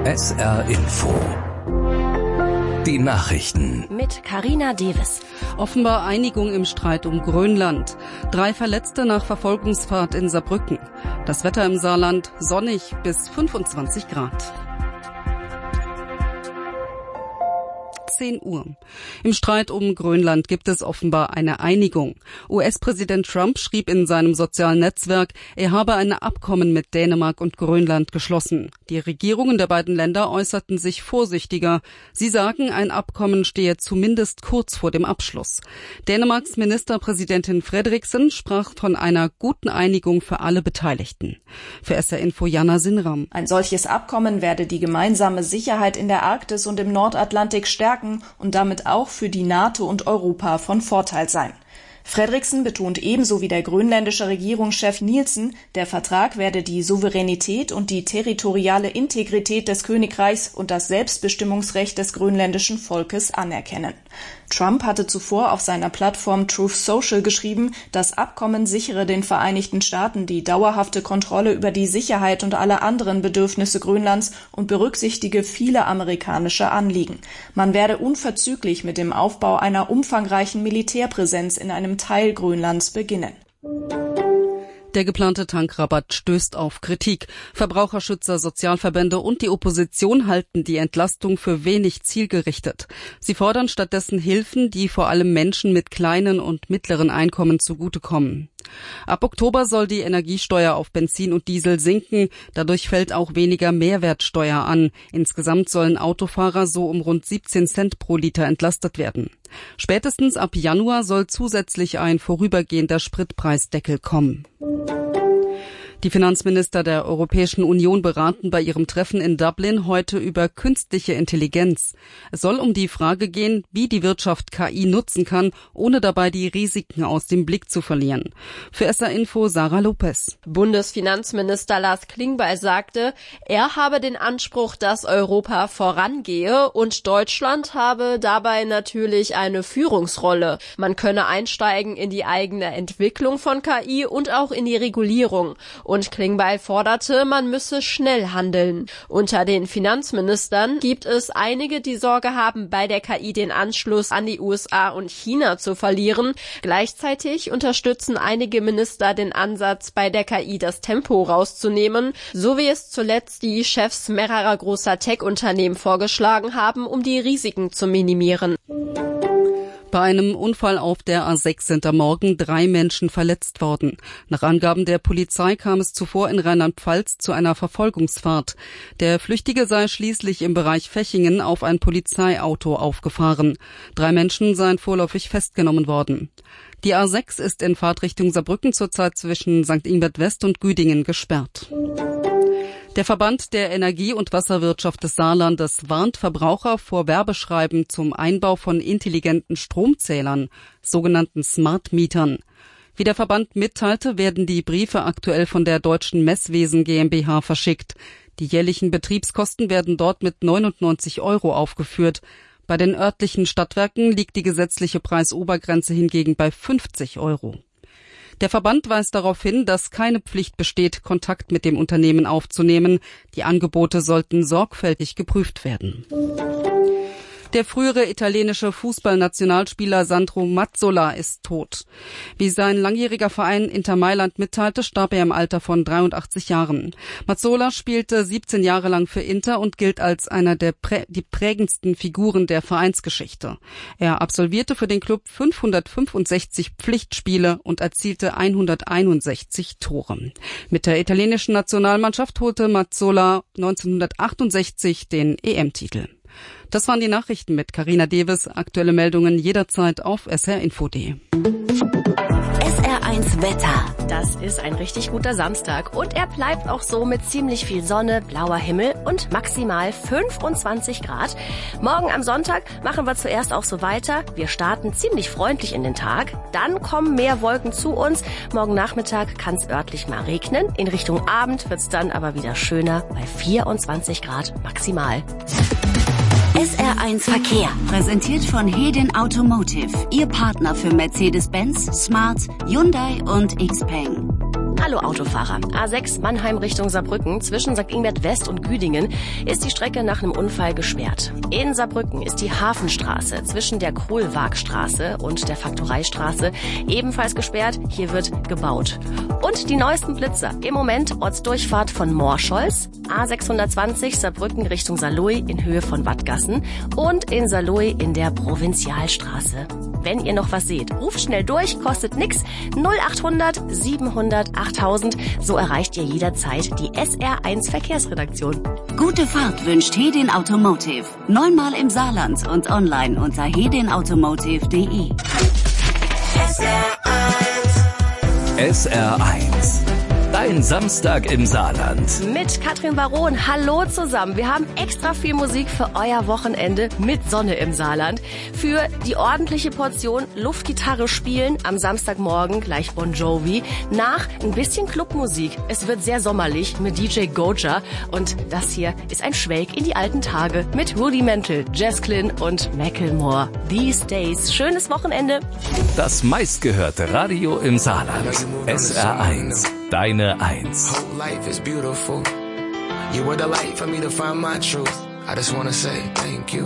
SR Info. Die Nachrichten. Mit Carina Deves. Offenbar Einigung im Streit um Grönland. 3 Verletzte nach Verfolgungsfahrt in Saarbrücken. Das Wetter im Saarland sonnig bis 25 Grad. 10 Uhr. Im Streit um Grönland gibt es offenbar eine Einigung. US-Präsident Trump schrieb in seinem sozialen Netzwerk, er habe ein Abkommen mit Dänemark und Grönland geschlossen. Die Regierungen der beiden Länder äußerten sich vorsichtiger. Sie sagen, ein Abkommen stehe zumindest kurz vor dem Abschluss. Dänemarks Ministerpräsidentin Frederiksen sprach von einer guten Einigung für alle Beteiligten. Für SR Info Jana Sinram. Ein solches Abkommen werde die gemeinsame Sicherheit in der Arktis und im Nordatlantik stärken und damit auch für die NATO und Europa von Vorteil sein. Frederiksen betont ebenso wie der grönländische Regierungschef Nielsen, der Vertrag werde die Souveränität und die territoriale Integrität des Königreichs und das Selbstbestimmungsrecht des grönländischen Volkes anerkennen. Trump hatte zuvor auf seiner Plattform Truth Social geschrieben, das Abkommen sichere den Vereinigten Staaten die dauerhafte Kontrolle über die Sicherheit und alle anderen Bedürfnisse Grönlands und berücksichtige viele amerikanische Anliegen. Man werde unverzüglich mit dem Aufbau einer umfangreichen Militärpräsenz in einem Teil Grönlands beginnen. Der geplante Tankrabatt stößt auf Kritik. Verbraucherschützer, Sozialverbände und die Opposition halten die Entlastung für wenig zielgerichtet. Sie fordern stattdessen Hilfen, die vor allem Menschen mit kleinen und mittleren Einkommen zugutekommen. Ab Oktober soll die Energiesteuer auf Benzin und Diesel sinken. Dadurch fällt auch weniger Mehrwertsteuer an. Insgesamt sollen Autofahrer so um rund 17 Cent pro Liter entlastet werden. Spätestens ab Januar soll zusätzlich ein vorübergehender Spritpreisdeckel kommen. Die Finanzminister der Europäischen Union beraten bei ihrem Treffen in Dublin heute über künstliche Intelligenz. Es soll um die Frage gehen, wie die Wirtschaft KI nutzen kann, ohne dabei die Risiken aus dem Blick zu verlieren. Für SR Info Sarah Lopez. Bundesfinanzminister Lars Klingbeil sagte, er habe den Anspruch, dass Europa vorangehe und Deutschland habe dabei natürlich eine Führungsrolle. Man könne einsteigen in die eigene Entwicklung von KI und auch in die Regulierung. Und Klingbeil forderte, man müsse schnell handeln. Unter den Finanzministern gibt es einige, die Sorge haben, bei der KI den Anschluss an die USA und China zu verlieren. Gleichzeitig unterstützen einige Minister den Ansatz, bei der KI das Tempo rauszunehmen, so wie es zuletzt die Chefs mehrerer großer Tech-Unternehmen vorgeschlagen haben, um die Risiken zu minimieren. Bei einem Unfall auf der A6 sind am Morgen 3 Menschen verletzt worden. Nach Angaben der Polizei kam es zuvor in Rheinland-Pfalz zu einer Verfolgungsfahrt. Der Flüchtige sei schließlich im Bereich Fechingen auf ein Polizeiauto aufgefahren. 3 Menschen seien vorläufig festgenommen worden. Die A6 ist in Fahrtrichtung Saarbrücken zurzeit zwischen St. Ingbert West und Güdingen gesperrt. Der Verband der Energie- und Wasserwirtschaft des Saarlandes warnt Verbraucher vor Werbeschreiben zum Einbau von intelligenten Stromzählern, sogenannten Smart Mietern. Wie der Verband mitteilte, werden die Briefe aktuell von der Deutschen Messwesen GmbH verschickt. Die jährlichen Betriebskosten werden dort mit 99 € aufgeführt. Bei den örtlichen Stadtwerken liegt die gesetzliche Preisobergrenze hingegen bei 50 €. Der Verband weist darauf hin, dass keine Pflicht besteht, Kontakt mit dem Unternehmen aufzunehmen. Die Angebote sollten sorgfältig geprüft werden. Der frühere italienische Fußballnationalspieler Sandro Mazzola ist tot. Wie sein langjähriger Verein Inter Mailand mitteilte, starb er im Alter von 83 Jahren. Mazzola spielte 17 Jahre lang für Inter und gilt als einer der die prägendsten Figuren der Vereinsgeschichte. Er absolvierte für den Klub 565 Pflichtspiele und erzielte 161 Tore. Mit der italienischen Nationalmannschaft holte Mazzola 1968 den EM-Titel. Das waren die Nachrichten mit Carina Deves. Aktuelle Meldungen jederzeit auf srinfo.de. SR1 Wetter. Das ist ein richtig guter Samstag und er bleibt auch so mit ziemlich viel Sonne, blauer Himmel und maximal 25 Grad. Morgen am Sonntag machen wir zuerst auch so weiter. Wir starten ziemlich freundlich in den Tag. Dann kommen mehr Wolken zu uns. Morgen Nachmittag kann es örtlich mal regnen. In Richtung Abend wird es dann aber wieder schöner bei 24 Grad maximal. SR1 Verkehr, präsentiert von Hedin Automotive, Ihr Partner für Mercedes-Benz, Smart, Hyundai und XPeng. Hallo Autofahrer. A6 Mannheim Richtung Saarbrücken zwischen St. Ingbert West und Güdingen ist die Strecke nach einem Unfall gesperrt. In Saarbrücken ist die Hafenstraße zwischen der Kohlwaagstraße und der Faktoreistraße ebenfalls gesperrt. Hier wird gebaut. Und die neuesten Blitzer. Im Moment Ortsdurchfahrt von Morscholz, A620 Saarbrücken Richtung Saarlouis in Höhe von Wattgassen und in Saarlouis in der Provinzialstraße. Wenn ihr noch was seht, ruft schnell durch, kostet nix. 0800 700 8000. So erreicht ihr jederzeit die SR1 Verkehrsredaktion. Gute Fahrt wünscht Hedin Automotive. 9-mal im Saarland und online unter hedinautomotive.de. SR1. Dein Samstag im Saarland. Mit Katrin Baron. Hallo zusammen. Wir haben extra viel Musik für euer Wochenende mit Sonne im Saarland. Für die ordentliche Portion Luftgitarre spielen am Samstagmorgen gleich Bon Jovi. Nach ein bisschen Clubmusik. Es wird sehr sommerlich mit DJ Goja. Und das hier ist ein Schwelg in die alten Tage mit Rudimental, Jazklin und Macklemore. These Days. Schönes Wochenende. Das meistgehörte Radio im Saarland. SR1. Deine 1. Whole life is beautiful. You were the light for me to find my truth. I just wanna say thank you.